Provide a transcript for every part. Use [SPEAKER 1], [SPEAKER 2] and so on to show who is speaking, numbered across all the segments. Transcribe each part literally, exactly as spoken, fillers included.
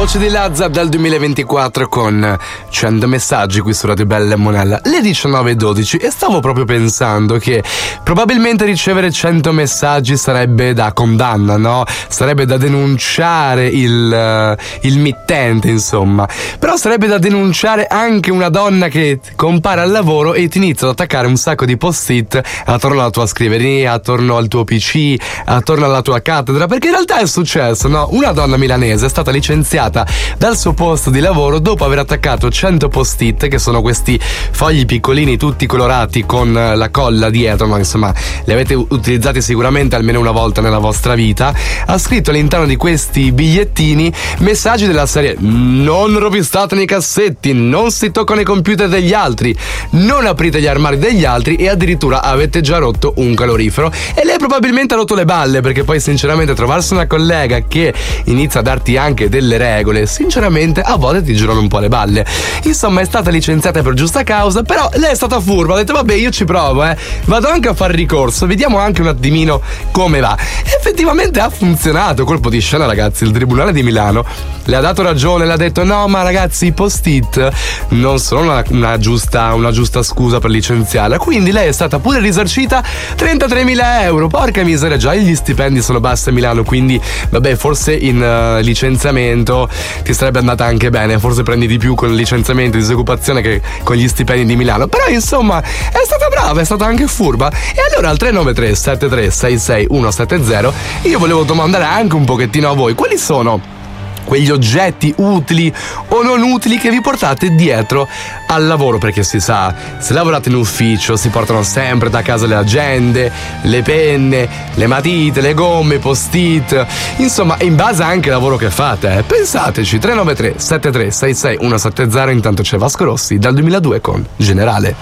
[SPEAKER 1] Voce di Lazza dal duemilaventiquattro con cento messaggi qui su Radio Bella e Monella, le diciannove e dodici, e stavo proprio pensando che probabilmente ricevere cento messaggi sarebbe da condanna, no? Sarebbe da denunciare il, il mittente, insomma. Però sarebbe da denunciare anche una donna che compare al lavoro e ti inizia ad attaccare un sacco di post-it attorno alla tua scrivania, attorno al tuo P C, attorno alla tua cattedra, perché in realtà è successo, no? Una donna milanese è stata licenziata dal suo posto di lavoro dopo aver attaccato cento post-it, che sono questi fogli piccolini tutti colorati con la colla dietro, ma insomma li avete utilizzati sicuramente almeno una volta nella vostra vita. Ha scritto all'interno di questi bigliettini messaggi della serie: non rovistate nei cassetti, non si toccano i computer degli altri, non aprite gli armadi degli altri, e addirittura avete già rotto un calorifero. E lei probabilmente ha rotto le balle, perché poi sinceramente trovarsi una collega che inizia a darti anche delle regole, sinceramente a volte ti girano un po' le balle. Insomma, è stata licenziata per giusta causa, però lei è stata furba, ha detto vabbè, io ci provo, eh vado anche a fare ricorso, vediamo anche un attimino come va. Effettivamente ha funzionato, colpo di scena, ragazzi. Il Tribunale di Milano le ha dato ragione, le ha detto no, ma ragazzi, i post-it non sono una, una giusta una giusta scusa per licenziarla, quindi lei è stata pure risarcita trentatremila euro. Porca miseria, già gli stipendi sono bassi a Milano, quindi vabbè, forse in uh, licenziamento ti sarebbe andata anche bene, forse prendi di più con il licenziamento e disoccupazione che con gli stipendi di Milano. Però insomma è stata brava, è stata anche furba. E allora al tre nove tre sette tre sei sei uno sette zero io volevo domandare anche un pochettino a voi: quali sono quegli oggetti utili o non utili che vi portate dietro al lavoro? Perché si sa, se lavorate in ufficio si portano sempre da casa le agende, le penne, le matite, le gomme, i post-it, insomma in base anche al lavoro che fate, eh. Pensateci. Tre nove tre sette tre sei sei uno sette zero. Intanto c'è Vasco Rossi dal duemiladue con Generale.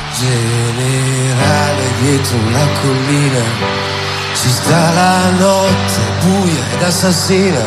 [SPEAKER 2] Generale, dietro una collina ci sta la notte buia ed assassina,